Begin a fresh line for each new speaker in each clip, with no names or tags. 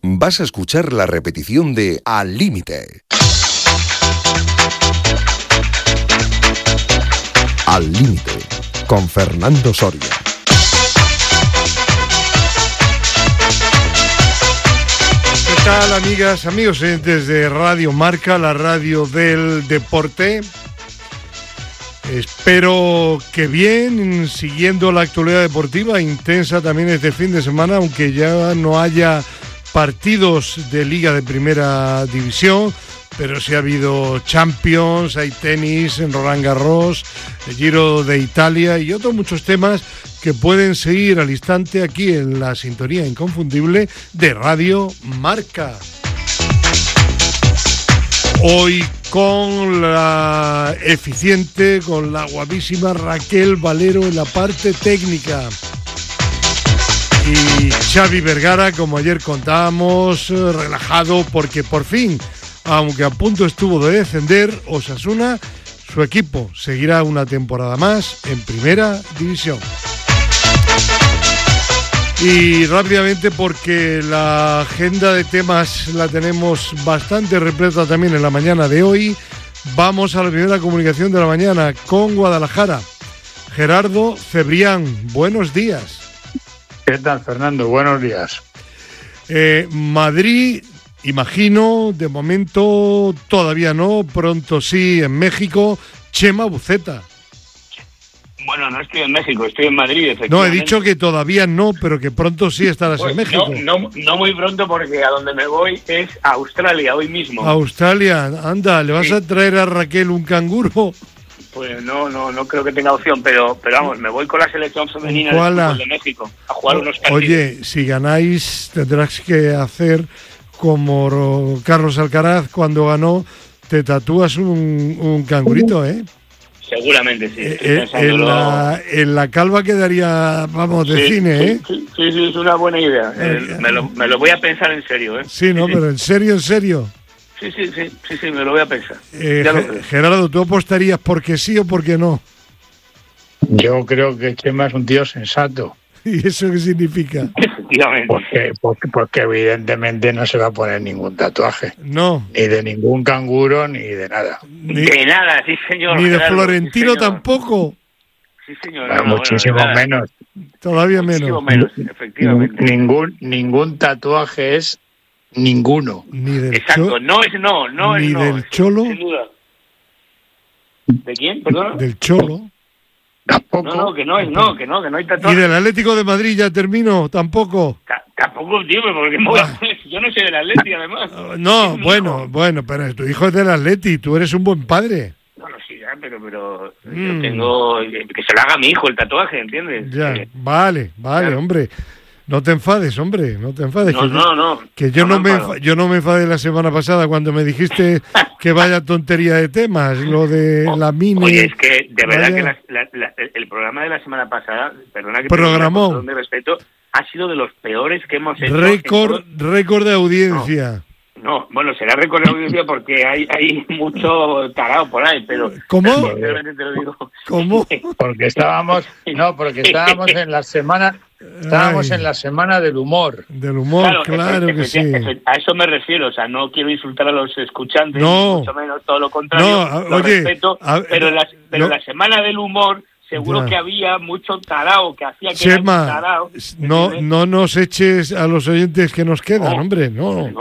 vas a escuchar la repetición de Al Límite. Al Límite, con Fernando Soria.
¿Qué tal, amigas, amigos oyentes de Radio Marca, la radio del deporte? Espero que bien, siguiendo la actualidad deportiva, intensa también este fin de semana, aunque ya no haya partidos de Liga de Primera División, pero sí ha habido Champions, hay tenis en Roland Garros, el Giro de Italia y otros muchos temas que pueden seguir al instante aquí en la sintonía inconfundible de Radio Marca. Hoy con la eficiente, con la guapísima Raquel Valero en la parte técnica. Y Xavi Vergara, como ayer contábamos, relajado porque por fin, aunque a punto estuvo de descender, Osasuna, su equipo seguirá una temporada más en Primera División. Y rápidamente, porque la agenda de temas la tenemos bastante repleta también en la mañana de hoy, vamos a la primera comunicación de la mañana con Guadalajara. Gerardo Cebrián, buenos días.
¿Qué tal, Fernando? Buenos días.
Madrid, imagino, de momento todavía no, pronto sí en México. Chema Buceta.
Bueno, no estoy en México, estoy en Madrid, efectivamente.
No, he dicho que todavía no, pero que pronto sí estarás en México.
No muy pronto, porque a donde me voy es a Australia, hoy mismo.
Australia, anda, ¿le vas a traer a Raquel un canguro?
Pues no creo que tenga opción, pero vamos, me voy con la selección femenina del fútbol de México a jugar unos partidos.
Oye, si ganáis tendrás que hacer como Carlos Alcaraz cuando ganó, te tatúas un cangurito, ¿eh?
Seguramente sí.
En la calva quedaría, vamos, de cine, ¿eh?
Sí, es una buena idea. Me lo voy a pensar en serio, ¿eh?
Sí, no, pero en serio.
Sí, me lo voy a pensar.
Gerardo, ¿tú apostarías porque sí o porque no?
Yo creo que Chema es un tío sensato.
¿Y eso qué significa?
Efectivamente.
Porque evidentemente no se va a poner ningún tatuaje.
No.
Ni de ningún canguro, ni de nada.
De nada, sí, señor.
Ni de
Gerardo,
Florentino
sí,
tampoco.
Sí, señor.
Bueno, muchísimo menos.
Todavía
muchísimo
menos.
Efectivamente.
Ningún tatuaje es ninguno.
Ni del
Exacto, no es no.
Ni
es no,
del Cholo.
Sin duda. ¿De quién? Perdón.
Del Cholo.
Tampoco.
Que no hay tatuaje.
¿Y del Atlético de Madrid ya termino? Tampoco.
Tampoco, tío, porque yo no soy del Atleti, además.
No, bueno, pero tu hijo es del Atleti, tú eres un buen padre.
Bueno, sí, ya, pero yo tengo... Que se lo haga a mi hijo el tatuaje, ¿entiendes?
Ya, vale, claro. Hombre. No te enfades, hombre, no te enfades. Que yo no me enfadé la semana pasada cuando me dijiste que vaya tontería de temas, lo de la mini...
Oye, es que de verdad que el programa de la semana pasada, perdona que
programó,
con todo mi respeto, ha sido de los peores que hemos hecho.
Récord de audiencia.
No, bueno, será récord de audiencia porque hay mucho tarado por ahí, pero...
¿Cómo?
Sinceramente te lo digo.
¿Cómo?
Porque estábamos en la semana... Estábamos en la semana del humor.
Del humor, claro que sí.
A eso me refiero, o sea, no quiero insultar a los escuchantes, mucho menos todo lo contrario, respeto, pero en la semana del humor seguro que había mucho tarao que hacía que
Chema,
era tarao.
No nos eches a los oyentes que nos quedan, hombre, no.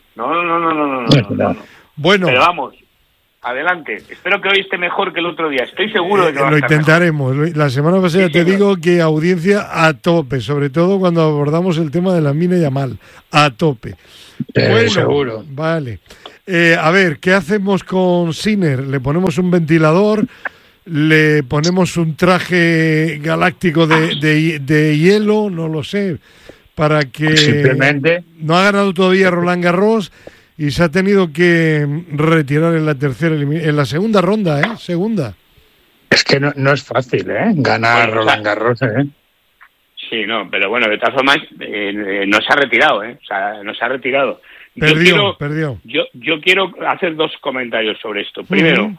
No.
Bueno.
Pero vamos. Adelante, espero que hoy esté mejor que el otro día, estoy seguro de que va a
lo
estar
intentaremos. Mejor. La semana pasada te digo que audiencia a tope, sobre todo cuando abordamos el tema de la mina Yamal, a tope. Bueno,
seguro.
Vale. A ver, ¿qué hacemos con Sinner? ¿Le ponemos un ventilador? ¿Le ponemos un traje galáctico de hielo? No lo sé. Para que...
Simplemente...
No ha ganado todavía Roland Garros... Y se ha tenido que retirar en la segunda ronda, ¿eh? Segunda.
Es que no es fácil, ¿eh? Ganar Roland Garros, ¿eh?
Sí, no, pero bueno, de todas formas, no se ha retirado, ¿eh? O sea, no se ha retirado.
Perdió.
Yo quiero hacer dos comentarios sobre esto. Primero,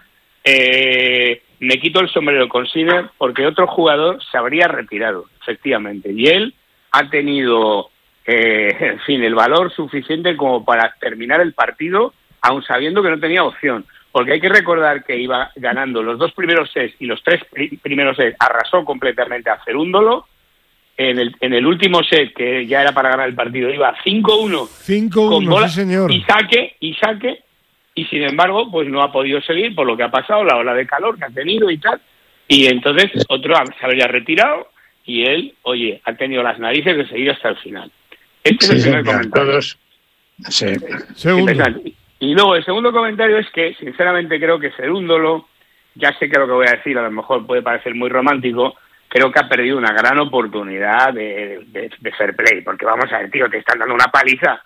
me quito el sombrero con Sinner porque otro jugador se habría retirado, efectivamente. Y él ha tenido en fin, el valor suficiente como para terminar el partido, aun sabiendo que no tenía opción. Porque hay que recordar que iba ganando los 2 primeros sets y los 3 primeros sets, arrasó completamente a Cerúndolo. En el último set, que ya era para ganar el partido, iba 5-1.
5-1, sí señor.
Y saque, y sin embargo, pues no ha podido seguir por lo que ha pasado, la ola de calor que ha tenido y tal. Y entonces otro se había retirado y él, oye, ha tenido las narices de seguir hasta el final. Este es el primer comentario.
Todos. Sí.
Segundo.
Y luego el segundo comentario es que, sinceramente, creo que Cerúndolo, ya sé que lo que voy a decir a lo mejor puede parecer muy romántico, creo que ha perdido una gran oportunidad de fair play, porque vamos a ver, tío, te están dando una paliza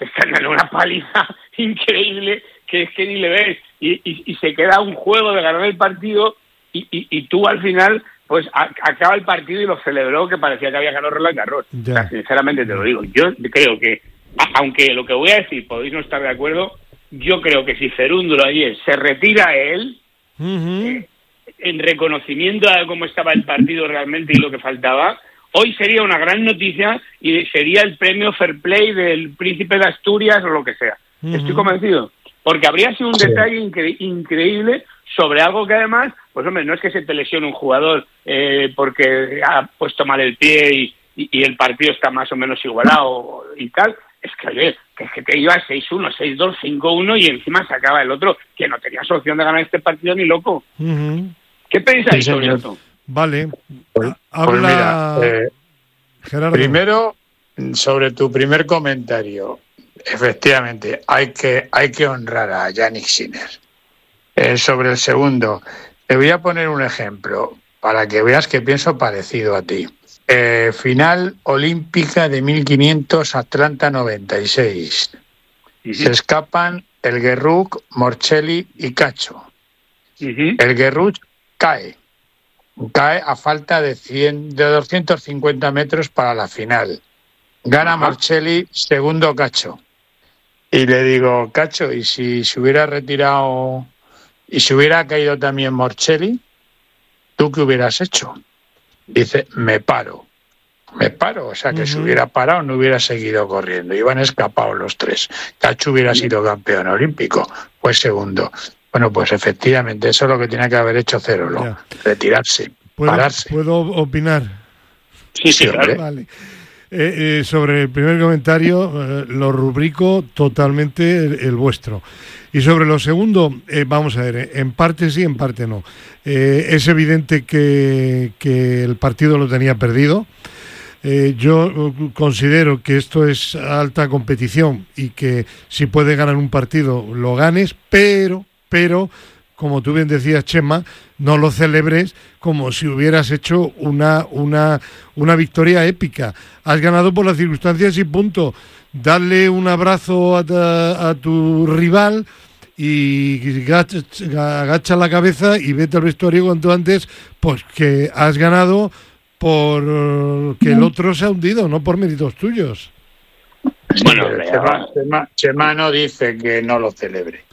increíble, que es que ni le ves, y se queda un juego de ganar el partido, y tú al final, pues acaba el partido y lo celebró, que parecía que había ganado Roland Garros. O sea, sinceramente te lo digo, yo creo que, aunque lo que voy a decir podéis no estar de acuerdo, yo creo que si Cerúndolo ayer se retira él, en reconocimiento a cómo estaba el partido realmente y lo que faltaba, hoy sería una gran noticia y sería el premio Fair Play del Príncipe de Asturias o lo que sea. Estoy convencido. Porque habría sido un detalle increíble sobre algo que además, pues hombre, no es que se te lesione un jugador porque ha puesto mal el pie y el partido está más o menos igualado y tal. Es que, oye, que te iba 6-1, 6-2, 5-1 y encima sacaba el otro, que no tenías opción de ganar este partido ni loco. ¿Qué pensáis sobre eso?
Vale.
Pues
Habla
mira,
Gerardo.
Primero, sobre tu primer comentario, efectivamente, hay que honrar a Jannik Sinner. Sobre el segundo, te voy a poner un ejemplo para que veas que pienso parecido a ti. Final olímpica de 1500, Atlanta 96. Se escapan el Guerruch, Morcelli y Cacho. El Guerruch cae a falta de 250 metros para la final. Gana Morcelli, segundo Cacho. Y le digo, Cacho, ¿y si se hubiera retirado y se hubiera caído también Morcelli? ¿Tú qué hubieras hecho? Dice, me paro. O sea, que si hubiera parado no hubiera seguido corriendo. Iban escapados los 3. Cacho hubiera sido campeón olímpico, pues segundo. Bueno, pues efectivamente, eso es lo que tiene que haber hecho Cerúndolo. Retirarse, pararse.
¿Puedo opinar?
Sí, claro.
Vale. Sobre el primer comentario, lo rubrico totalmente el vuestro. Y sobre lo segundo, vamos a ver, en parte sí, en parte no. Es evidente que el partido lo tenía perdido. Yo considero que esto es alta competición y que si puedes ganar un partido, lo ganes, pero, como tú bien decías, Chema, no lo celebres como si hubieras hecho una victoria épica. Has ganado por las circunstancias y punto. Dale un abrazo a tu rival y agacha la cabeza y vete al vestuario cuanto antes, pues que has ganado por que el otro se ha hundido, no por méritos tuyos.
Bueno, Chema no dice que no lo celebre.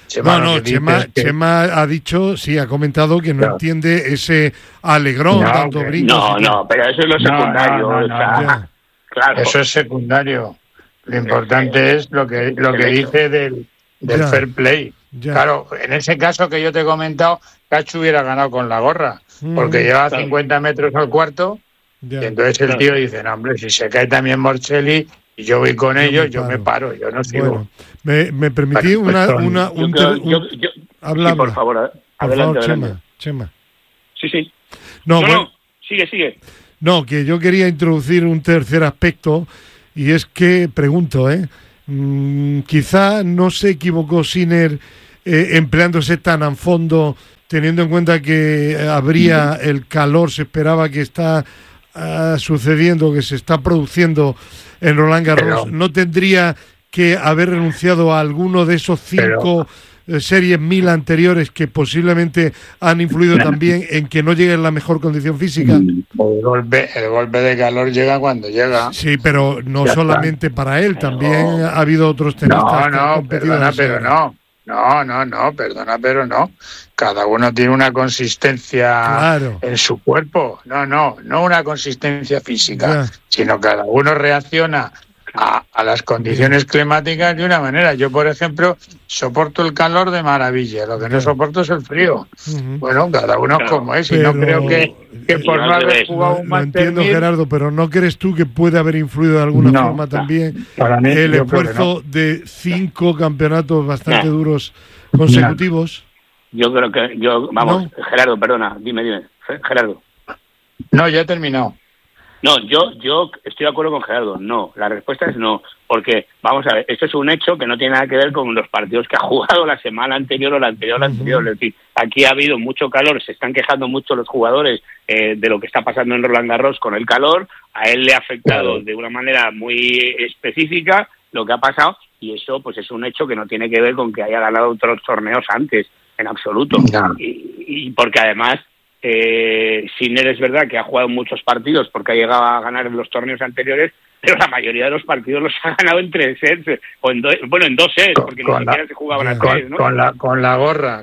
Chema ha dicho, sí, ha comentado que no entiende ese alegrón, tanto brinco.
No, pero eso es lo secundario. Claro.
Eso es secundario. Lo importante es lo que dice del fair play. Claro, en ese caso que yo te he comentado, Cacho hubiera ganado con la gorra, porque lleva 50 metros al cuarto, y entonces el tío dice, no, hombre, si se cae también Morcelli y yo voy con ellos, yo me paro, yo no sigo.
Bueno, me permití
sí, por favor, adelante.
Chema.
Sí.
No,
sigue.
No, que yo quería introducir un tercer aspecto, y es que, pregunto, quizá no se equivocó Sinner empleándose tan a fondo, teniendo en cuenta que habría el calor, se esperaba que está sucediendo, que se está produciendo en Roland Garros. ¿No tendría que haber renunciado a alguno de esos 5 series 1000 anteriores que posiblemente han influido también en que no llegue en la mejor condición física?
El golpe de calor llega cuando llega.
Sí, pero no solamente para él, también ha habido otros tenistas que han competido.
Perdona, pero no. Cada uno tiene una consistencia en su cuerpo. No una consistencia física, sino cada uno reacciona a las condiciones climáticas de una manera. Yo, por ejemplo, soporto el calor de maravilla, lo que no soporto es el frío. Bueno, cada uno es como es, y no creo que por no haber jugado un Master 10...
entiendo, Gerardo, pero ¿no crees tú que puede haber influido de alguna forma también el esfuerzo de 5 campeonatos bastante duros consecutivos?
Yo creo que... Vamos, Gerardo, perdona, dime, Gerardo.
No, ya he terminado.
No, yo estoy de acuerdo con Gerardo. No, la respuesta es no, porque, vamos a ver, esto es un hecho que no tiene nada que ver con los partidos que ha jugado la semana anterior o la anterior. Es decir, aquí ha habido mucho calor, se están quejando mucho los jugadores de lo que está pasando en Roland Garros con el calor. A él le ha afectado de una manera muy específica lo que ha pasado, y eso pues es un hecho que no tiene que ver con que haya ganado otros torneos antes, en absoluto. Y porque además... Sinner es verdad que ha jugado muchos partidos porque ha llegado a ganar en los torneos anteriores, pero la mayoría de los partidos los ha ganado en 3 sets, o en 2 sets, porque ni siquiera se jugaban a 3, ¿no?
Con la gorra.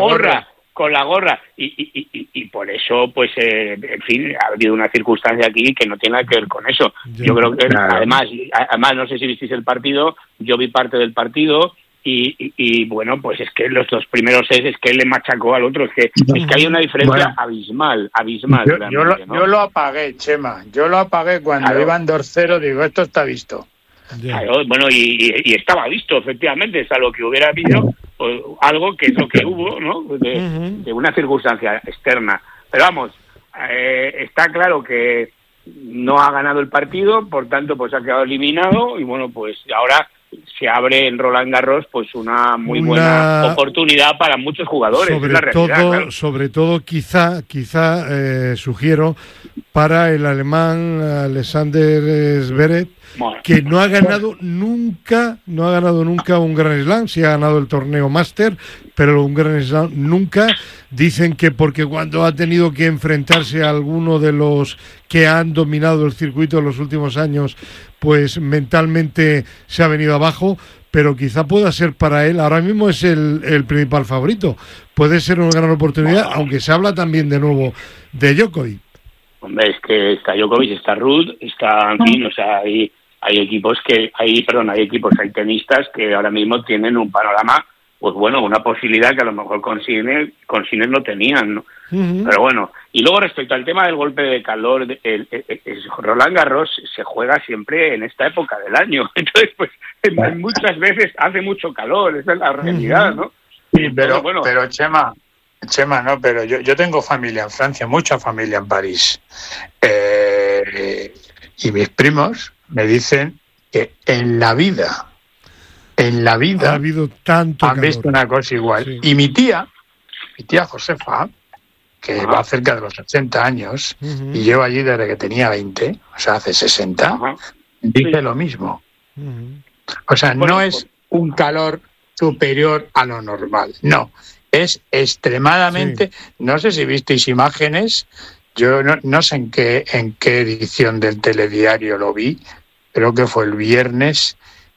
Y por eso, pues, en fin, ha habido una circunstancia aquí que no tiene nada que ver con eso. Yo creo que, además, no sé si visteis el partido, yo vi parte del partido. Y bueno, pues es que los 2 primeros sets es que él le machacó al otro, es que hay una diferencia abismal.
Yo lo apagué, Chema, cuando iban 2-0, digo, esto está visto.
Claro, bueno, y estaba visto, efectivamente, es algo que hubiera habido, pues, algo que es lo que hubo, ¿no? De una circunstancia externa. Pero vamos, está claro que no ha ganado el partido, por tanto, pues ha quedado eliminado, y bueno, pues ahora se abre en Roland Garros pues una muy buena oportunidad para muchos jugadores.
Sobre todo quizá sugiero para el alemán Alexander Zverev, que no ha ganado nunca un Grand Slam. Sí ha ganado el torneo Master, pero un Grand Slam nunca. Dicen que porque cuando ha tenido que enfrentarse a alguno de los que han dominado el circuito en los últimos años, pues mentalmente se ha venido abajo, pero quizá pueda ser para él, ahora mismo es el principal favorito, puede ser una gran oportunidad, aunque se habla también de nuevo de Djokovic.
Hombre, es que está Djokovic, está Ruud, está, en fin, o sea, hay equipos hay tenistas que ahora mismo tienen un panorama, pues bueno, una posibilidad que a lo mejor con Sinner no tenían, ¿no? Pero bueno, y luego respecto al tema del golpe de calor, Roland Garros se juega siempre en esta época del año, entonces pues muchas veces hace mucho calor, esa es la realidad, ¿no?
Sí, pero Chema, no, pero yo tengo familia en Francia, mucha familia en París, y mis primos me dicen que en la vida ha habido tanto han calor. Visto una cosa igual. Sí. Y mi tía Josefa, que va cerca de los 80 años y lleva allí desde que tenía 20, o sea, hace 60, dice lo mismo. O sea, no es un calor superior a lo normal, no, es extremadamente... No sé si visteis imágenes, yo no sé en qué edición del telediario lo vi, creo que fue el viernes,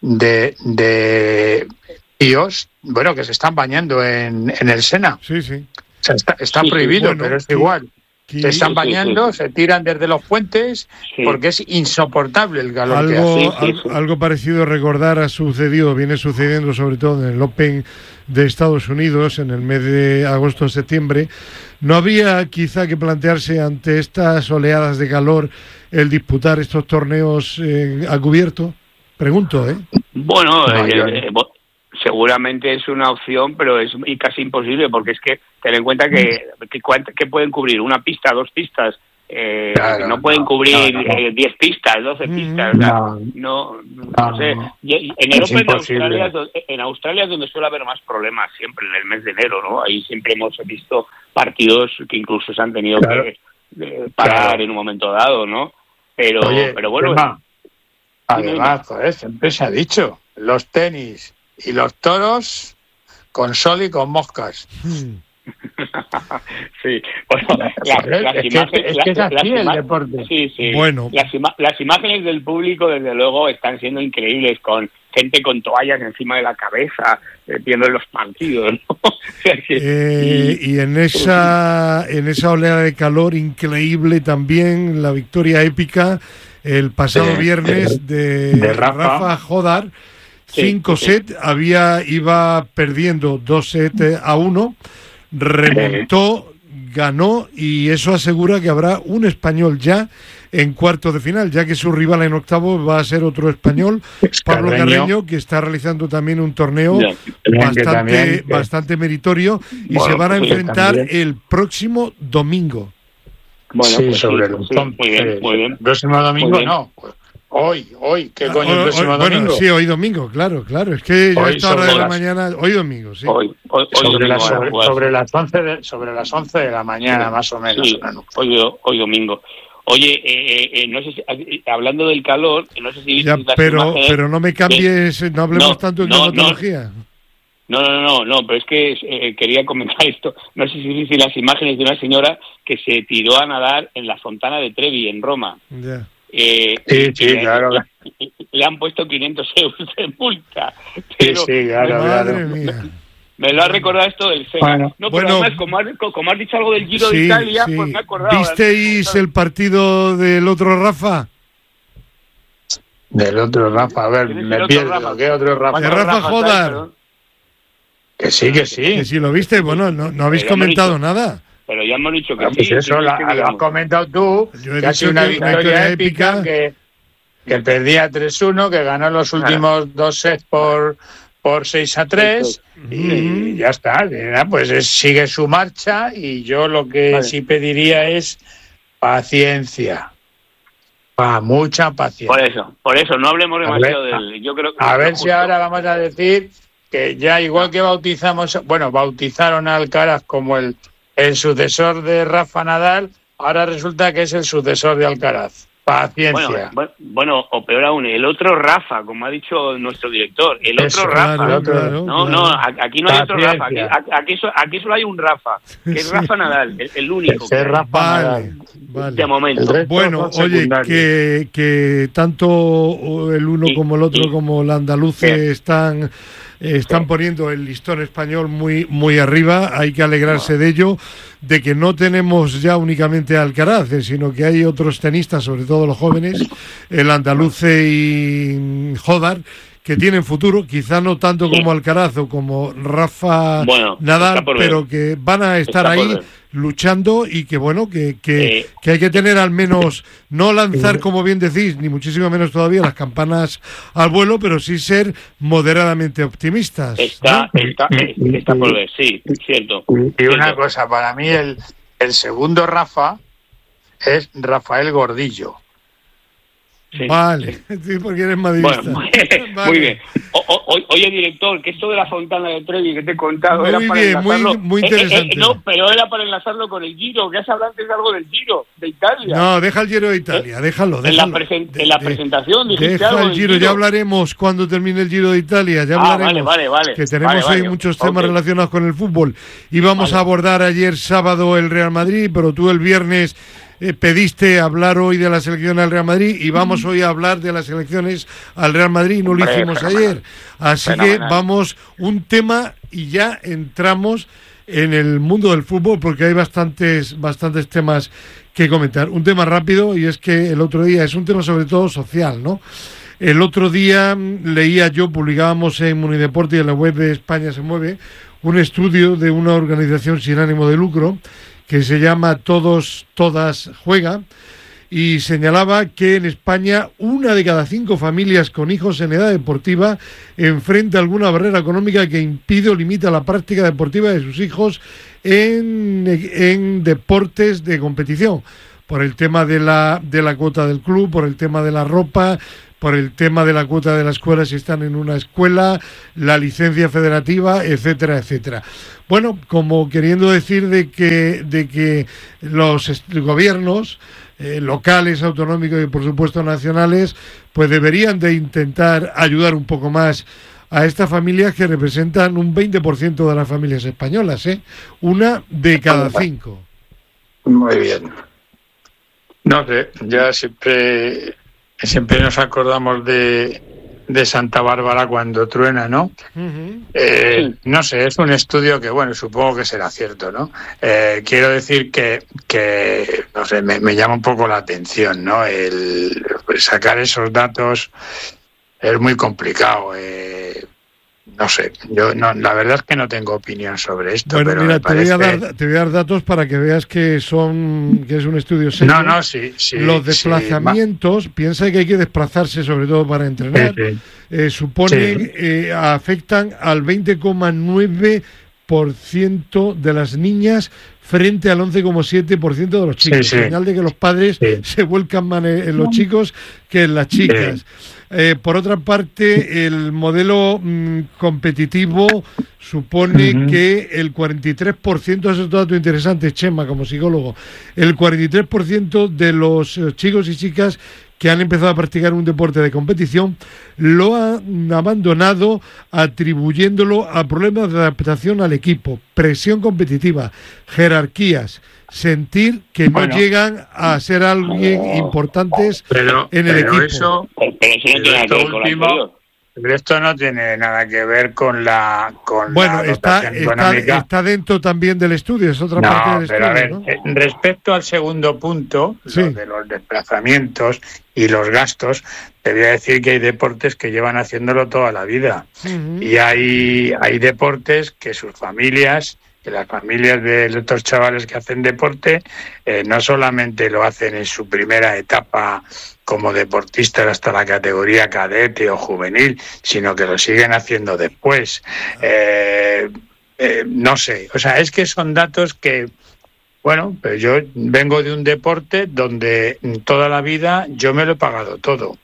de tíos, bueno, que se están bañando en el Sena. Sí. O sea, está prohibido, bueno, pero es igual. Se están bañando, se tiran desde los puentes, porque es insoportable el calor que hace.
Algo parecido, recordar, viene sucediendo sobre todo en el Open de Estados Unidos en el mes de agosto-septiembre. ¿No habría quizá que plantearse ante estas oleadas de calor el disputar estos torneos a cubierto? Pregunto, ¿eh?
Bueno, seguramente es una opción, pero es casi imposible, porque es que ten en cuenta que pueden cubrir una pista, 2 pistas, no pueden cubrir 10 pistas, 12 pistas, no sé. En el Open de Australia es donde suele haber más problemas siempre, en el mes de enero, ¿no? Ahí siempre hemos visto partidos que incluso se han tenido que parar en un momento dado, ¿no? Pero bueno...
Además, siempre se ha dicho, los tenis y los toros con sol y con moscas.
Sí, bueno,
es así el deporte.
Sí. Bueno. Las imágenes del público, desde luego, están siendo increíbles, con gente con toallas encima de la cabeza, viendo los partidos, ¿no?
Y en esa oleada de calor increíble también, la victoria épica el pasado viernes de Rafa Jodar, 5-set, iba perdiendo 2-1, remontó, ganó, y eso asegura que habrá un español ya en cuartos de final, ya que su rival en octavo va a ser otro español, Pablo Carreño, que está realizando también un torneo bastante meritorio, y se van a enfrentar el próximo domingo.
Bueno, sí, pues sobre el muy bien. Próximo domingo no. Hoy, ¿qué coño el próximo domingo?
Sí, hoy domingo, claro. Es que ya a esta hora de la mañana, hoy domingo, sí.
Hoy sobre las 11 de la mañana, más o menos.
Sí, hoy domingo. Oye, no sé si, hablando del calor, no sé si...
Ya, pero no me cambies, no hablemos tanto de climatología.
No, pero es que quería comentar esto. No sé si viste las imágenes de una señora que se tiró a nadar en la Fontana de Trevi, en Roma.
Ya.
Sí, claro.
Le han puesto 500 euros de multa.
Pero claro.
Madre mía.
Me lo ha recordado esto del Sena. Pero además, como has dicho algo del Giro de Italia, pues me he acordado.
¿Visteis el partido del otro Rafa?
Del otro Rafa, a ver, me pierdo. ¿Qué otro Rafa?
De Rafa Jodar.
Que sí.
Que si lo viste, bueno, no habéis comentado nada.
Pero ya hemos dicho que
pues
sí.
Eso lo has comentado tú, que ha sido una victoria épica, que perdía 3-1, que ganó los últimos 2 sets por 6-3, y ya está. Pues sigue su marcha, y yo lo que sí pediría es paciencia. Mucha paciencia.
Por eso, no hablemos demasiado de él. Yo creo que
a ver si ahora vamos a decir que ya igual que bautizaron a Alcaraz como el sucesor de Rafa Nadal, ahora resulta que es el sucesor de Alcaraz. Paciencia.
Bueno, o peor aún, el otro Rafa, como ha dicho nuestro director, el otro Rafa. No, aquí no hay otro Rafa, aquí solo hay un Rafa, que es Rafa Nadal, el único.
Es Rafa Nadal.
Vale.
De momento.
Bueno, oye, que tanto el uno como el otro, como el andaluce, están poniendo el listón español muy arriba. Hay que alegrarse de ello, de que no tenemos ya únicamente a Alcaraz, sino que hay otros tenistas, sobre todo los jóvenes, el andaluce y Jodar, que tienen futuro, quizá no tanto como Alcaraz o como Rafa Nadal, pero que van a estar ahí luchando, y que que hay que tener al menos, no lanzar, como bien decís, ni muchísimo menos todavía las campanas al vuelo, pero sí ser moderadamente optimistas.
Está por ver, sí, cierto.
Y una cosa, para mí el segundo Rafa es Rafael Gordillo.
Sí. Vale, sí, porque eres madridista.
Bueno, muy bien. Oye, director, que esto de la Fontana de Trevi que te he contado
muy interesante.
No, pero era para enlazarlo con el Giro, que has hablado antes algo del Giro de Italia.
No, deja el Giro de Italia, déjalo.
En la presentación dijiste
deja
algo
el Giro, ya hablaremos cuando termine el Giro de Italia, ya hablaremos.
Vale.
Que tenemos hoy muchos temas relacionados con el fútbol. Íbamos a abordar ayer sábado el Real Madrid, pero tú el viernes pediste hablar hoy de las elecciones al Real Madrid, y vamos hoy a hablar de las elecciones al Real Madrid, no lo hicimos ayer. Así que vamos un tema y ya entramos en el mundo del fútbol, porque hay bastantes temas que comentar. Un tema rápido, y es que el otro día, es un tema sobre todo social, ¿no? El otro día publicábamos en Munideporte y en la web de España se mueve, un estudio de una organización sin ánimo de lucro que se llama Todos, Todas Juega, y señalaba que en España 1 de cada 5 familias con hijos en edad deportiva enfrenta alguna barrera económica que impide o limita la práctica deportiva de sus hijos en deportes de competición, por el tema de la cuota del club, por el tema de la ropa, por el tema de la cuota de la escuela si están en una escuela, la licencia federativa, etcétera, etcétera. Bueno, como queriendo decir de que los gobiernos locales, autonómicos y por supuesto nacionales, pues deberían de intentar ayudar un poco más a estas familias que representan un 20% de las familias españolas, 1 de cada 5.
Muy bien. No sé, ya siempre nos acordamos de de Santa Bárbara cuando truena, ¿no? No sé, es un estudio que, bueno, supongo que será cierto, ¿no? Quiero decir que no sé, me llama un poco la atención, ¿no? El sacar esos datos es muy complicado. No sé, yo no, la verdad es que no tengo opinión sobre esto.
Bueno,
pero
mira,
te voy
a dar datos para que veas que es un estudio serio.
Sí.
Los desplazamientos, piensa que hay que desplazarse sobre todo para entrenar, afectan al 20,9% de las niñas frente al 11,7% de los chicos. Señal de que los padres se vuelcan más en los chicos que en las chicas. Por otra parte, el modelo competitivo supone que el 43%, eso es un dato interesante, Chema, como psicólogo, el 43% de los chicos y chicas que han empezado a practicar un deporte de competición lo han abandonado atribuyéndolo a problemas de adaptación al equipo, presión competitiva, jerarquías, sentir que no llegan a ser alguien importantes en el equipo.
Pero esto no tiene nada que ver con la dotación económica.
Está dentro también del estudio, es otra parte del estudio.
A ver, respecto al segundo punto, lo de los desplazamientos y los gastos, te voy a decir que hay deportes que llevan haciéndolo toda la vida. Y hay deportes que sus familias, que las familias de estos chavales que hacen deporte, no solamente lo hacen en su primera etapa como deportistas hasta la categoría cadete o juvenil, sino que lo siguen haciendo después. No sé, o sea, es que son datos que, bueno, pues yo vengo de un deporte donde toda la vida yo me lo he pagado todo.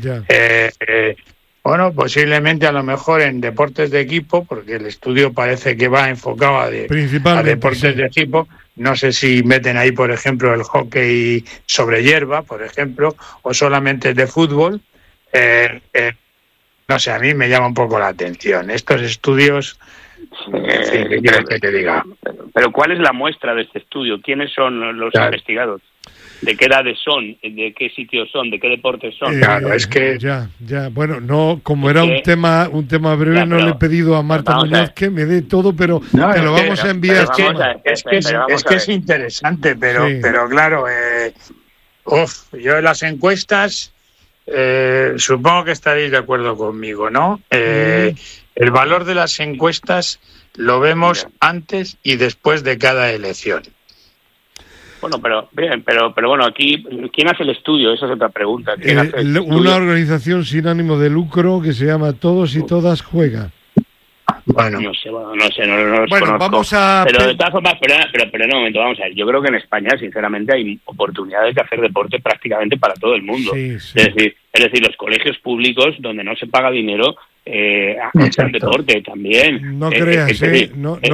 Bueno, posiblemente a lo mejor en deportes de equipo, porque el estudio parece que va enfocado a deportes de equipo. No sé si meten ahí, por ejemplo, el hockey sobre hierba, por ejemplo, o solamente de fútbol. No sé, a mí me llama un poco la atención. Estos estudios, ¿qué quieres que te diga?
Pero ¿cuál es la muestra de este estudio? ¿Quiénes son los investigados? ¿De qué edades son? ¿De qué sitios son? ¿De qué deportes son?
Claro, es que...
Bueno, no, como era un tema breve, no le he pedido a Marta Muñoz que me dé todo, pero te lo vamos a enviar.
Es que es interesante, pero claro, yo en las encuestas, supongo que estaréis de acuerdo conmigo, ¿no? El valor de las encuestas lo vemos antes y después de cada elección.
Bueno, pero bueno, aquí, ¿quién hace el estudio? Esa es otra pregunta.
Una organización sin ánimo de lucro que se llama Todos y Todas Juega.
Bueno,
no sé, no los conozco.
Vamos a...
Pero de todas formas, pero en un momento, vamos a ver. Yo creo que en España, sinceramente, hay oportunidades de hacer deporte prácticamente para todo el mundo. Es decir, los colegios públicos donde no se paga dinero hacen deporte también.
No creas,
es decir,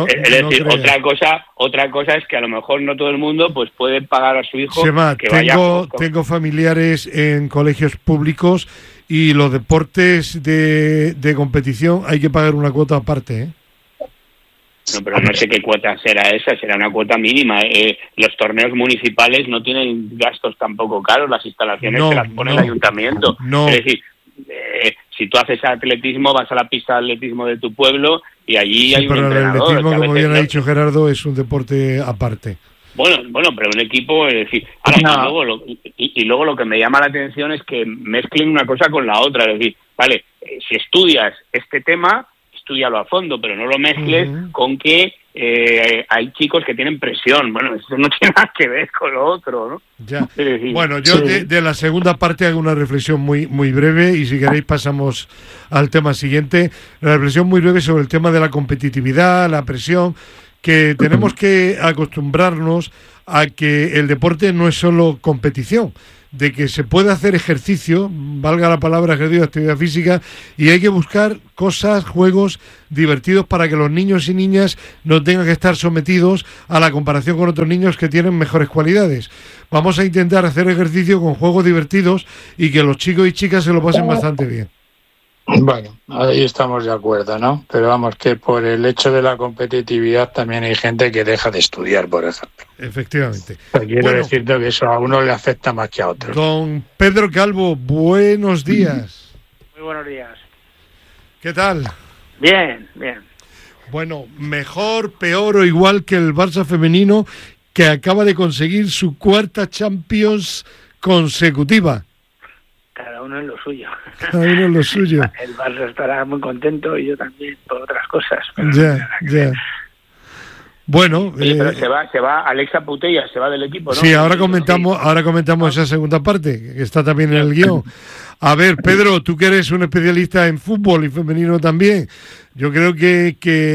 otra cosa es que a lo mejor no todo el mundo pues puede pagar a su hijo que vaya.
Tengo familiares en colegios públicos y los deportes de competición hay que pagar una cuota aparte,
No, pero no sé qué cuota será esa, será una cuota mínima. Los torneos municipales no tienen gastos tampoco caros, las instalaciones se las pone el ayuntamiento. Es decir, si tú haces atletismo, vas a la pista de atletismo de tu pueblo y allí hay un entrenador.
El atletismo, como bien ha dicho Gerardo, es un deporte aparte.
Bueno, pero un equipo, es decir, luego lo que me llama la atención es que mezclen una cosa con la otra, es decir, vale, si estudias este tema, estúdialo a fondo, pero no lo mezcles con que hay chicos que tienen presión. Bueno, eso no tiene nada que ver con lo otro, ¿no?
Ya. Bueno, yo de la segunda parte hago una reflexión muy breve y si queréis pasamos al tema siguiente. La reflexión muy breve sobre el tema de la competitividad, la presión, que tenemos que acostumbrarnos a que el deporte no es solo competición, de que se puede hacer ejercicio, valga la palabra ejercicio, actividad física, y hay que buscar cosas, juegos divertidos para que los niños y niñas no tengan que estar sometidos a la comparación con otros niños que tienen mejores cualidades. Vamos a intentar hacer ejercicio con juegos divertidos y que los chicos y chicas se lo pasen bastante bien.
Bueno, ahí estamos de acuerdo, ¿no? Pero vamos, que por el hecho de la competitividad también hay gente que deja de estudiar, por ejemplo.
Efectivamente.
Quiero decirte que eso a uno le afecta más que a otros.
Don Pedro Calvo, buenos días.
Muy buenos días.
¿Qué tal?
Bien, bien.
Bueno, mejor, peor o igual que el Barça femenino, que acaba de conseguir su 4ª Champions consecutiva.
Cada uno en lo suyo.
Cada uno en lo suyo.
El Barça estará muy contento y yo también por otras cosas.
Ya. Bueno,
pero se va Alexa Putellas, se va del equipo, ¿no?
Sí, ahora comentamos esa segunda parte, que está también en el guión. A ver, Pedro, tú que eres un especialista en fútbol y femenino también, yo creo que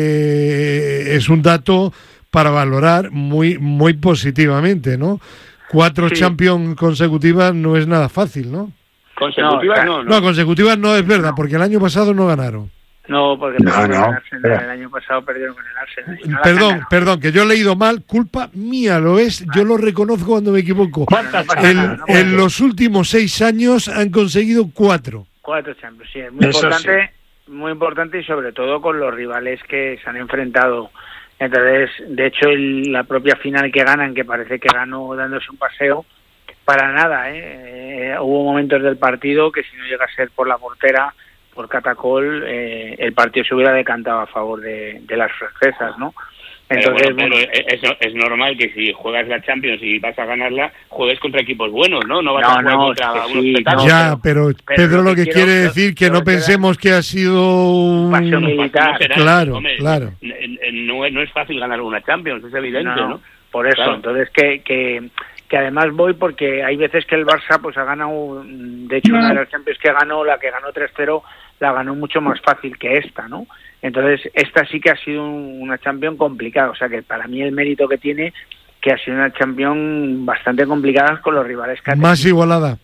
es un dato para valorar muy muy positivamente, ¿no? 4 Champions consecutivas no es nada fácil, ¿no?
Consecutivas no.
No, consecutivas no es verdad, porque el año pasado no ganaron.
No, porque perdieron con el Arsenal. El año pasado perdieron con el Arsenal.
Perdón, que yo he leído mal, culpa mía, lo es, yo lo reconozco cuando me equivoco. En los últimos 6 años han conseguido 4.
4 Champions, sí, es muy importante y sobre todo con los rivales que se han enfrentado. Entonces, de hecho, la propia final que ganan, que parece que ganó dándose un paseo, para nada, hubo momentos del partido que si no llega a ser por la portera, por Catacol, el partido se hubiera decantado a favor de las francesas, ¿no? Entonces,
pero es normal que si juegas la Champions y vas a ganarla, juegues contra equipos buenos, ¿no? No vas a jugar contra unos petazos.
Ya, pero Pedro lo que quiere decir que no pensemos que ha sido un
pasión militar.
Claro.
No es fácil ganar una Champions, es evidente, ¿no?
Por eso, entonces que además voy porque hay veces que el Barça pues ha ganado, de hecho una de las Champions que ganó, la que ganó 3-0, la ganó mucho más fácil que esta, ¿no? Entonces esta sí que ha sido una Champions complicada, o sea que para mí el mérito que tiene, que ha sido una Champions bastante complicada con los rivales que ha tenido.
Más igualada,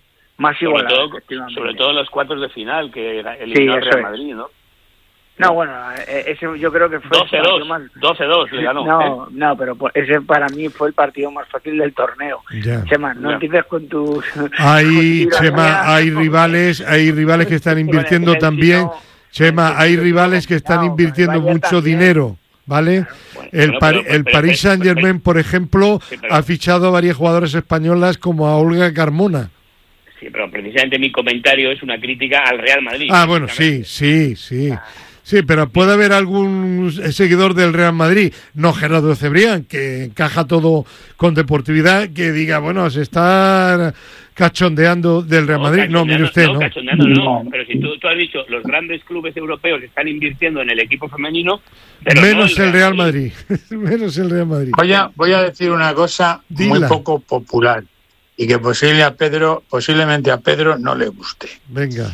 sobre todo en los cuartos de final, que eliminó al Real Madrid, ¿no?
No, bueno, ese yo creo que fue
12-2 le ganó.
No, pero ese para mí fue el partido más fácil del torneo. Chema, no empieces con tus...
Chema, hay rivales que están invirtiendo también. Chema, hay rivales que están invirtiendo mucho dinero, ¿vale? El Paris Saint-Germain, por ejemplo, ha fichado a varias jugadoras españolas como a Olga Carmona.
Sí, pero precisamente mi comentario es una crítica al Real Madrid.
Bueno, sí. Sí, pero puede haber algún seguidor del Real Madrid, no Gerardo Cebrián, que encaja todo con deportividad, que diga, bueno, se está cachondeando del Real Madrid. No, mire usted, ¿no?
No, pero si tú has dicho, los grandes clubes europeos están invirtiendo en el equipo femenino, pero
menos el Real Madrid. Menos el Real Madrid.
Voy a decir una cosa muy poco popular y que posiblemente a Pedro no le guste.
Venga.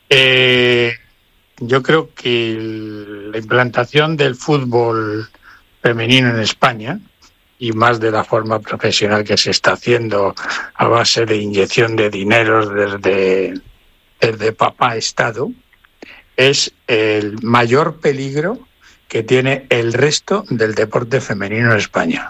Yo creo que la implantación del fútbol femenino en España, y más de la forma profesional que se está haciendo a base de inyección de dineros desde papá Estado, es el mayor peligro que tiene el resto del deporte femenino en España.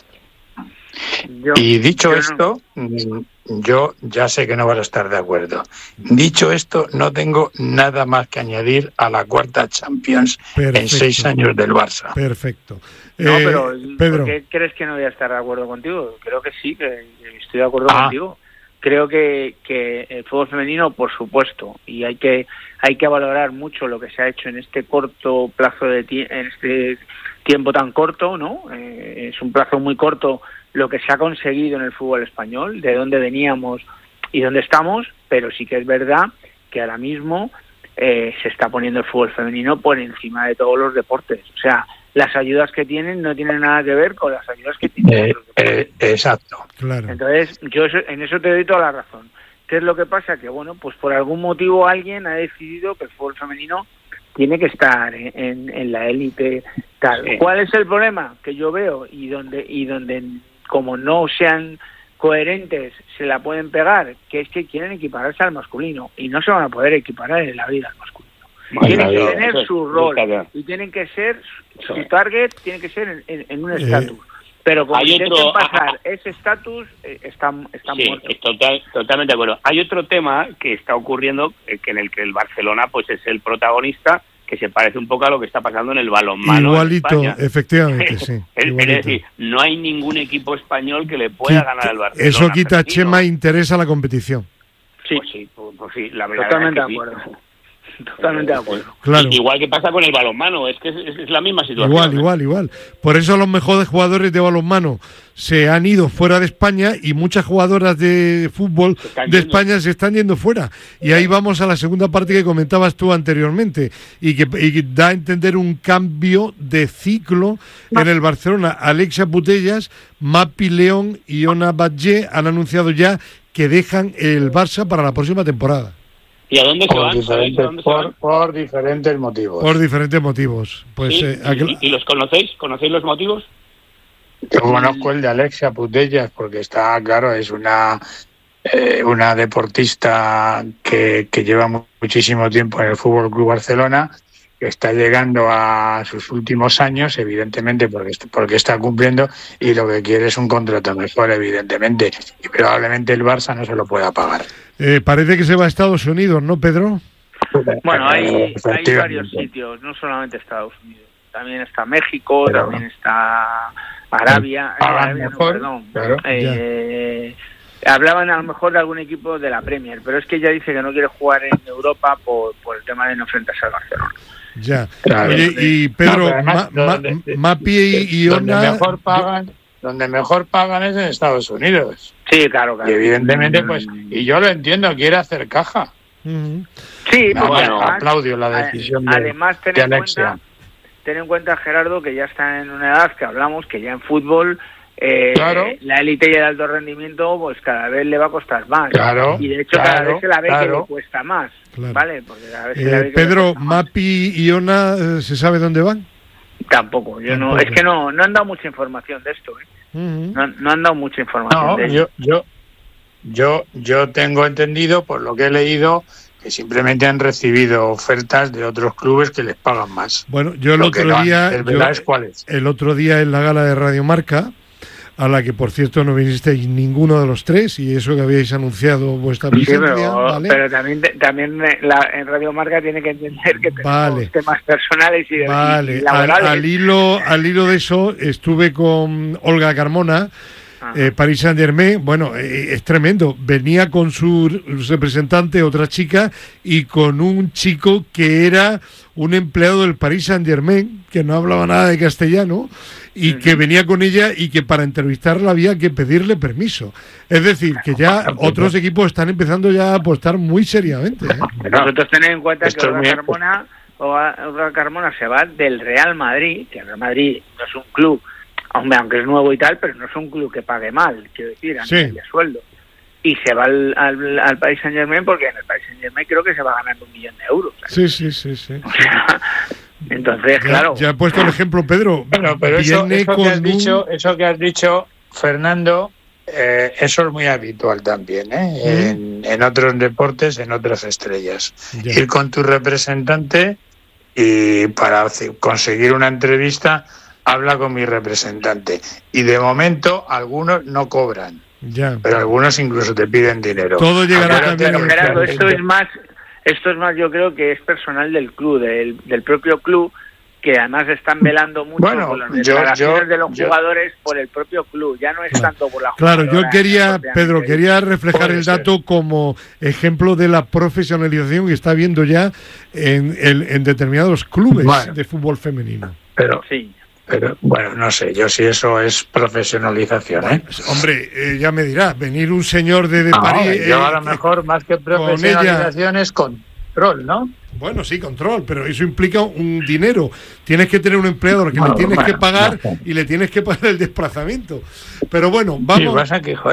Y dicho esto, yo ya sé que no vas a estar de acuerdo. Dicho esto, no tengo nada más que añadir a la 4ª Champions en 6 años del Barça.
Perfecto.
No, pero
Pedro,
¿por qué crees que no voy a estar de acuerdo contigo? Creo que sí, que estoy de acuerdo contigo. Creo que el fútbol femenino, por supuesto, y hay que valorar mucho lo que se ha hecho en este corto plazo en este tiempo tan corto, ¿no? Es un plazo muy corto lo que se ha conseguido en el fútbol español, de dónde veníamos y dónde estamos, pero sí que es verdad que ahora mismo se está poniendo el fútbol femenino por encima de todos los deportes. O sea, las ayudas que tienen no tienen nada que ver con las ayudas que tienen otros deportes.
Exacto.
Claro.
Entonces, yo en eso te doy toda la razón. ¿Qué es lo que pasa? Que, bueno, pues por algún motivo alguien ha decidido que el fútbol femenino tiene que estar en la élite tal. Sí. ¿Cuál es el problema que yo veo y donde como no sean coherentes se la pueden pegar? Que es que quieren equipararse al masculino y no se van a poder equiparar en la vida al masculino. Tienen que tener su rol y tienen que ser, su target tiene que ser en un estatus. Pero como intenten pasar ese estatus, están muertos.
Sí, totalmente de acuerdo. Hay otro tema que está ocurriendo, que en el que el Barcelona pues es el protagonista, que se parece un poco a lo que está pasando en el balonmano.
Igualito, efectivamente, sí.
Es decir, no hay ningún equipo español que le pueda ganar al Barcelona.
Eso quita, Chema, interés a la competición.
Sí,
pues sí, la verdad
totalmente
es que
de acuerdo. Totalmente de acuerdo.
Claro.
Igual que pasa con el balonmano, es que es la misma situación.
Igual. Por eso los mejores jugadores de balonmano se han ido fuera de España y muchas jugadoras de fútbol de España se están yendo fuera. Y ahí vamos a la segunda parte que comentabas tú anteriormente y que da a entender un cambio de ciclo en el Barcelona. Alexia Putellas, Mapi León y Ona Batlle han anunciado ya que dejan el Barça para la próxima temporada.
¿Y a dónde se van?
Por diferentes motivos.
Por diferentes motivos. Pues,
¿Sí? ¿Y los conocéis? ¿Conocéis los motivos?
Yo conozco el de Alexia Putellas porque está, claro, es una deportista que lleva muchísimo tiempo en el Fútbol Club Barcelona, que está llegando a sus últimos años, evidentemente, porque está cumpliendo, y lo que quiere es un contrato mejor, evidentemente, y probablemente el Barça no se lo pueda pagar.
Parece que se va a Estados Unidos, ¿no, Pedro?
Bueno, hay varios sitios, no solamente Estados Unidos, también está México, también está Arabia, hablaban a lo mejor de algún equipo de la Premier, pero es que ella dice que no quiere jugar en Europa por el tema de no enfrentarse al Barcelona.
Ya. Claro. Oye, y Pedro, Mapi y Ona...
Donde mejor pagan es en Estados Unidos.
Sí, claro.
Y evidentemente, pues, y yo lo entiendo, quiere hacer caja.
Sí,
aplaudio la decisión de Alexia.
Ten en cuenta, Gerardo, que ya está en una edad que hablamos, que ya en fútbol la élite y el alto rendimiento pues cada vez le va a costar más. Y de hecho cada vez se la ve que le cuesta más. ¿Vale? Porque cada vez se la ve que
Pedro, Mapi y Ona, ¿se sabe dónde van?
Tampoco, no, es que no han dado mucha información de esto, no han dado mucha información de ello.
Yo tengo entendido, por lo que he leído, que simplemente han recibido ofertas de otros clubes que les pagan más.
Bueno, yo el otro día en la gala de Radio Marca, a la que por cierto no vinisteis ninguno de los tres, y eso que habíais anunciado vuestra presencia, ¿vale?
Pero también en Radio Marca tiene que entender que tenemos temas personales y laborales.
Al hilo de eso estuve con Olga Carmona, Paris Saint-Germain. Bueno, es tremendo. Venía con su representante, otra chica, y con un chico que era un empleado del Paris Saint-Germain, que no hablaba nada de castellano, y que venía con ella y que para entrevistarla había que pedirle permiso. Es decir, que ya otros equipos están empezando ya a apostar muy seriamente.
Nosotros tened en cuenta que Olga Carmona se va del Real Madrid, que el Real Madrid no es un club, aunque es nuevo y tal, pero no es un club que pague mal, quiero decir, a nivel de sueldo. Y se va al Paris Saint-Germain porque en el Paris Saint-Germain creo que se va ganando 1 millón de euros. ¿Sabes?
Sí.
O sea, entonces, claro.
Ya he puesto el ejemplo, Pedro.
Bueno, pero eso que has dicho, Fernando, eso es muy habitual también, en otros deportes, en otras estrellas. Ir con tu representante y para conseguir una entrevista, habla con mi representante. Y de momento, algunos no cobran. Pero algunos incluso te piden dinero.
Todo llegará también.
Pero Gerardo, esto es más, yo creo que es personal del club, del propio club, que además están velando mucho por las declaraciones de los jugadores por el propio club, ya no es tanto por la jugadora.
Claro, yo quería reflejar el dato como ejemplo de la profesionalización que está habiendo ya en determinados clubes de fútbol femenino.
Pero bueno, no sé, yo si eso es profesionalización,
Hombre, ya me dirás, venir un señor de París...
yo a lo mejor más que profesionalización es control, ¿no?
Bueno, sí, control, pero eso implica un dinero. Tienes que tener un empleador que le tienes que pagar y le tienes que pagar el desplazamiento. Pero bueno, vamos...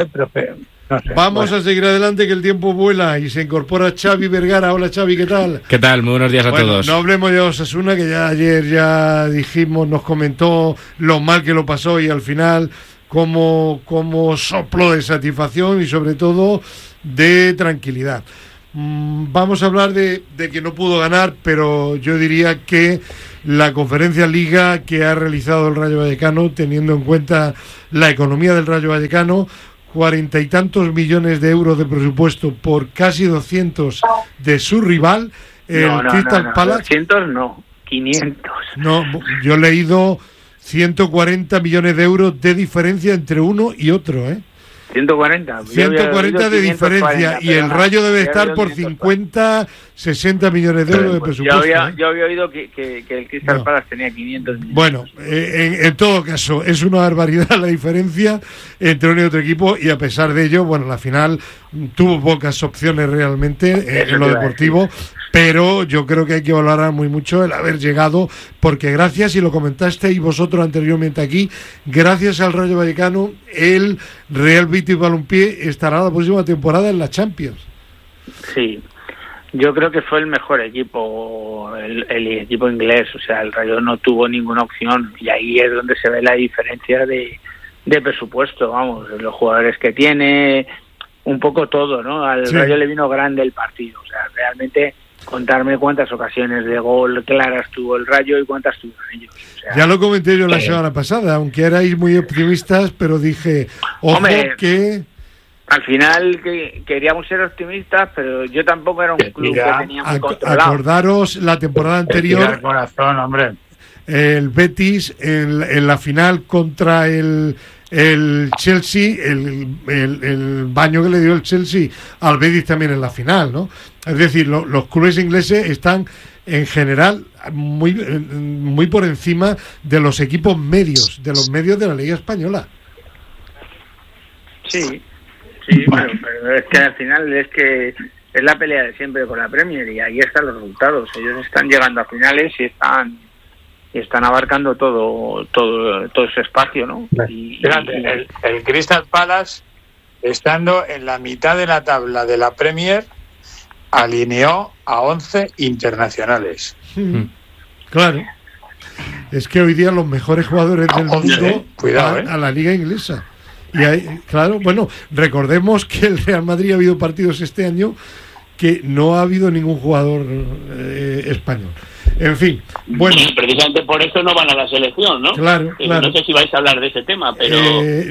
Vamos a seguir adelante, que el tiempo vuela, y se incorpora Xavi Vergara. Hola, Xavi, ¿qué tal?
¿Qué tal? Muy buenos días a todos.
No hablemos de Osasuna, que ya ayer dijimos, nos comentó lo mal que lo pasó, y al final como soplo de satisfacción y sobre todo de tranquilidad. Vamos a hablar de que no pudo ganar, pero yo diría que la conferencia Liga que ha realizado el Rayo Vallecano, teniendo en cuenta la economía del Rayo Vallecano, 40 y tantos millones de euros de presupuesto por casi 200 de su rival, Crystal Palace.
200 no, 500.
No, yo he leído 140 millones de euros de diferencia entre uno y otro,
140.
140 de diferencia, y el Rayo debe estar por 50, 60 millones de euros de presupuesto.
Yo había oído que el Crystal Palace tenía 500 millones.
Bueno, en todo caso, es una barbaridad la diferencia entre uno y otro equipo, y a pesar de ello, bueno, la final tuvo pocas opciones realmente en lo deportivo, pero yo creo que hay que valorar muy mucho el haber llegado, porque gracias, y lo comentasteis vosotros anteriormente aquí, gracias al Rayo Vallecano, el Real Betis Balompié estará la próxima temporada en la Champions.
Sí, yo creo que fue el mejor equipo, el equipo inglés. O sea, el Rayo no tuvo ninguna opción, y ahí es donde se ve la diferencia de presupuesto, vamos, los jugadores que tiene, un poco todo, ¿no? Al Rayo le vino grande el partido. O sea, realmente contarme cuántas ocasiones de gol claras tuvo el Rayo y cuántas tuvieron ellos. O sea,
ya lo comenté yo la semana pasada, aunque erais muy optimistas, pero dije, ojo, que
al final queríamos ser optimistas, pero yo tampoco era un club que tenía muy controlado.
Acordaros la temporada anterior,
corazón, hombre.
El Betis en la final contra el Chelsea, el baño que le dio el Chelsea al Betis también en la final, ¿no? Es decir, los clubes ingleses están en general muy por encima de los equipos medios, de los medios de la Liga Española.
Sí, bueno, pero es que al final es la pelea de siempre con la Premier, y ahí están los resultados. Ellos están llegando a finales y están abarcando todo ese espacio, ¿no?
Fíjate, el Crystal Palace, estando en la mitad de la tabla de la Premier, alineó a 11 internacionales.
Claro. Es que hoy día los mejores jugadores del mundo van a la liga inglesa. Y claro, bueno, recordemos que el Real Madrid ha habido partidos este año que no ha habido ningún jugador español. En fin, bueno.
Precisamente por eso no van a la selección, ¿no?
Claro.
No sé si vais a hablar de ese tema, pero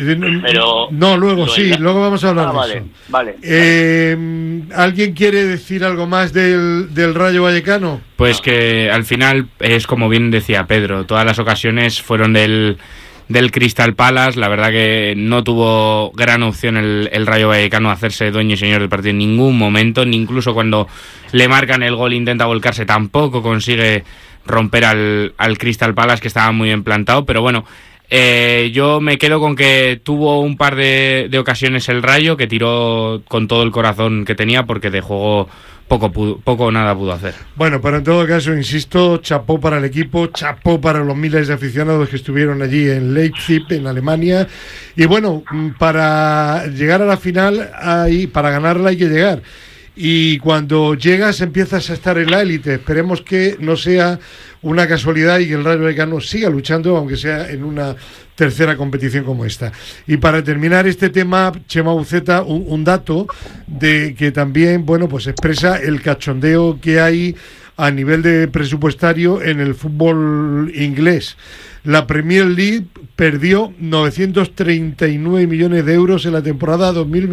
no, luego sí, luego vamos a hablar de eso.
Vale.
¿Alguien quiere decir algo más del Rayo Vallecano?
Pues que al final es como bien decía Pedro, todas las ocasiones fueron del Crystal Palace. La verdad que no tuvo gran opción el Rayo Vallecano a hacerse dueño y señor del partido en ningún momento, ni incluso cuando le marcan el gol intenta volcarse, tampoco consigue romper al Crystal Palace, que estaba muy bien plantado. Pero bueno, yo me quedo con que tuvo un par de ocasiones el Rayo, que tiró con todo el corazón que tenía, porque de juego poco o nada pudo hacer.
Bueno, pero en todo caso, insisto, chapó para el equipo, chapó para los miles de aficionados que estuvieron allí en Leipzig, en Alemania. Y bueno, para llegar a la final, para ganarla hay que llegar. Y cuando llegas empiezas a estar en la élite. Esperemos que no sea una casualidad y que el Rayo Vallecano siga luchando, aunque sea en una tercera competición como esta. Y para terminar este tema, Chema Buceta, un dato de que también, bueno, pues expresa el cachondeo que hay a nivel de presupuestario en el fútbol inglés. La Premier League perdió 939 millones de euros en la temporada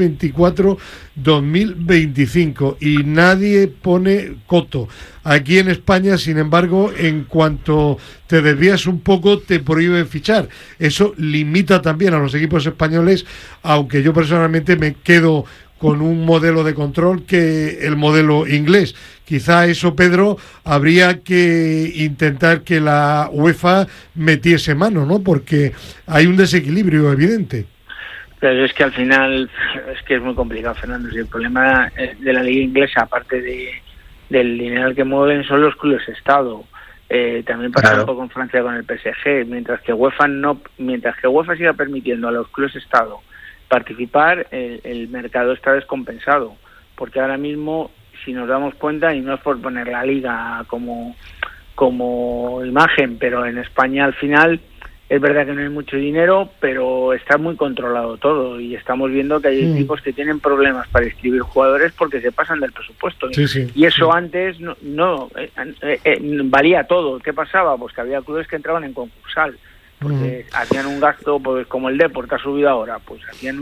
2024-2025 y nadie pone coto. Aquí en España, sin embargo, en cuanto te desvías un poco, te prohíben fichar. Eso limita también a los equipos españoles, aunque yo personalmente me quedo con un modelo de control que el modelo inglés. Quizá eso, Pedro, habría que intentar que la UEFA metiese mano, ¿no? Porque hay un desequilibrio evidente.
Pero es que al final es que es muy complicado, Fernando. Si el problema de la liga inglesa, aparte del dinero que mueven, son los clubes Estado. También pasa un poco en Francia con el PSG. Mientras que UEFA siga permitiendo a los clubes Estado participar, el mercado está descompensado, porque ahora mismo, si nos damos cuenta, y no es por poner la liga como imagen, pero en España al final es verdad que no hay mucho dinero, pero está muy controlado todo, y estamos viendo que hay equipos que tienen problemas para inscribir jugadores porque se pasan del presupuesto.
Sí.
Y eso antes no valía todo. ¿Qué pasaba? Pues que había clubes que entraban en concursal, porque hacían un gasto, pues como el Depor que ha subido ahora, pues hacían